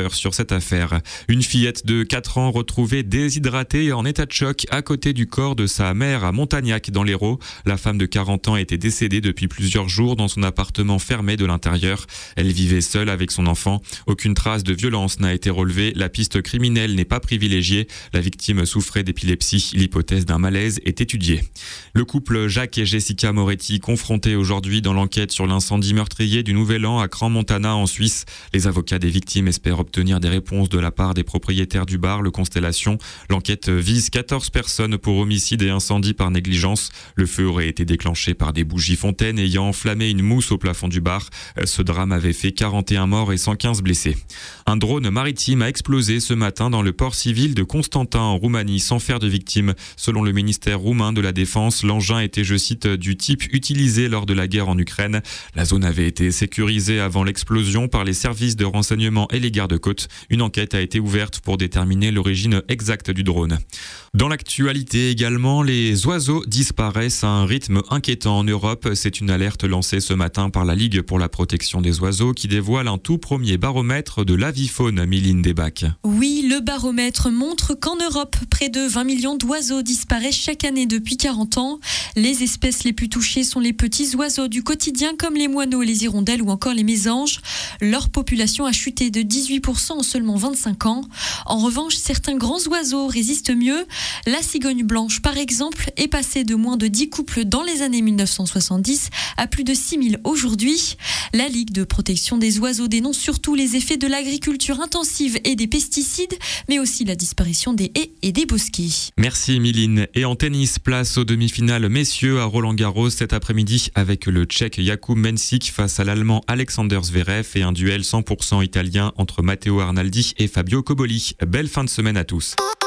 l'heure sur cette affaire. Une fillette de 4 ans retrouvée déshydratée et en état de choc à côté du corps de sa mère à Montagnac dans l'Hérault. La femme de 40 ans était décédée depuis plusieurs jours dans son appartement fermé de l'intérieur. Elle vivait seule avec son enfant. Aucune trace de violence n'a été relevée. La piste criminelle n'est pas privilégiée. La victime souffrait d'épilepsie. L'hypothèse d'un malaise est étudiée. Le couple Jacques et Jessica Moretti confrontés aujourd'hui dans l'enquête sur l'incendie meurtrier du Nouvel An à Crans-Montana en Suisse. Les avocats des victimes espèrent obtenir des réponses de la part des propriétaires du bar Le Constellation. L'enquête vise 14 personnes pour homicide et incendie par négligence. Le feu aurait été déclenché par des bougies fontaines ayant enflammé une mousse au plafond du bar. Ce drame avait fait 41 morts et 115 blessés. Un drone maritime a explosé ce matin dans le port civil de Constantin en Roumanie sans faire de victimes. Selon le ministère roumain de la Défense, l'engin était, je cite, du type utilisé lors de la guerre en Ukraine. La zone avait été sécurisée avant l'explosion par les services de renseignement et les gardes-côtes. Une enquête a été ouverte pour déterminer l'origine exacte du drone. Dans l'actualité également, les oiseaux disparaissent à un rythme inquiétant en Europe. C'est une alerte lancée ce matin par la Ligue pour la protection des oiseaux qui dévoile un tout premier baromètre de l'avifaune, Méline Desbacs. Oui, le baromètre montre qu'en Europe, près de 20 millions d'oiseaux disparaissent chaque année depuis 40 ans. Les espèces les plus touchées sont les petits oiseaux du quotidien comme les moineaux, les hirondelles ou encore les mésanges. Leur population a chuté de 18% en seulement 25 ans. En revanche, certains grands oiseaux résistent mieux. La cigogne blanche, par exemple, est passée de moins de 10 couples dans les années 1970 à plus de 6000 aujourd'hui. La Ligue de protection des oiseaux dénonce surtout les effets de l'agriculture intensive et des pesticides, mais aussi la disparition des haies et des bosquets. Merci Méline. Et en tennis, place aux demi-finales messieurs à Roland-Garros cet après-midi avec le Tchèque Jakub Mensik face à l'Allemand Alexander Zverev et un duel 100% italien entre Matteo Arnaldi et Fabio Cobolli. Belle fin de semaine à tous.